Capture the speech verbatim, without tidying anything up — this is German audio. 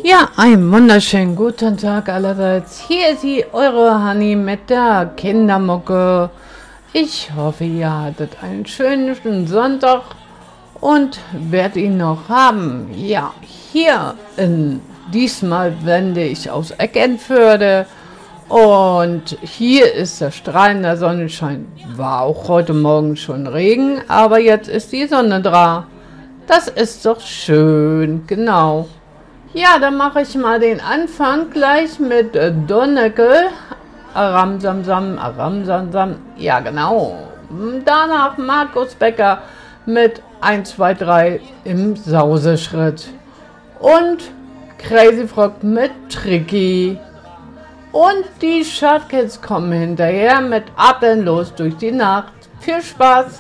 Ja, einen wunderschönen guten Tag allerseits. Hier ist die eure Honey mit der Kindermucke. Ich hoffe, ihr hattet einen schönen Sonntag und werdet ihn noch haben. Ja, hier in, diesmal wende ich aus Eckernförde und hier ist der strahlende Sonnenschein. War auch heute Morgen schon Regen, aber jetzt ist die Sonne da. Das ist doch schön, genau. Ja, dann mache ich mal den Anfang gleich mit äh, Donneckel. Aramsamsam, Aramsamsam. Ja, genau. Danach Markus Becker mit eins, zwei, drei im Sauseschritt. Und Crazy Frog mit Tricky. Und die Shortkids kommen hinterher mit Ab und los durch die Nacht. Viel Spaß!